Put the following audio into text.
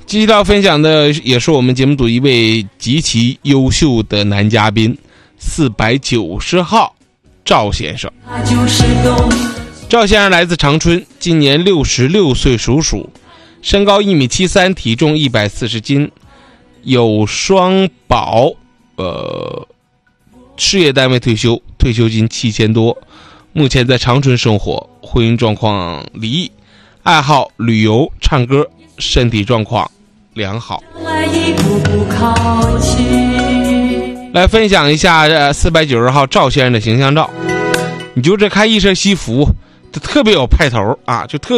接下来分享的也是我们节目组一位极其优秀的男嘉宾，490号赵先生。赵先生来自长春，今年66岁，属鼠，身高1.73米，体重140斤，有双保，事业单位退休，退休金7000多，目前在长春生活，婚姻状况离异，爱好旅游、唱歌，身体状况良好。来分享一下490号赵先生的形象照。你就这看一身西服，就特别有派头啊，就特